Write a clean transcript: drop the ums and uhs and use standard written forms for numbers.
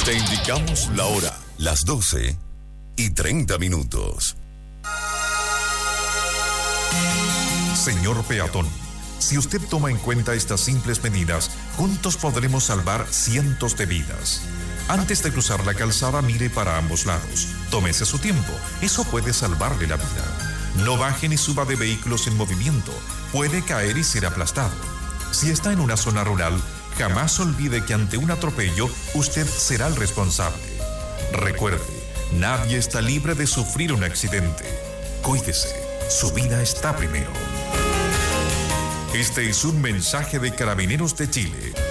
Te indicamos la hora. Las 12:30. Señor peatón, si usted toma en cuenta estas simples medidas, juntos podremos salvar cientos de vidas. Antes de cruzar la calzada, mire para ambos lados. Tómese su tiempo. Eso puede salvarle la vida. No baje ni suba de vehículos en movimiento. Puede caer y ser aplastado. Si está en una zona rural, jamás olvide que ante un atropello, usted será el responsable. Recuerde, nadie está libre de sufrir un accidente. Cuídese. Su vida está primero. Este es un mensaje de Carabineros de Chile,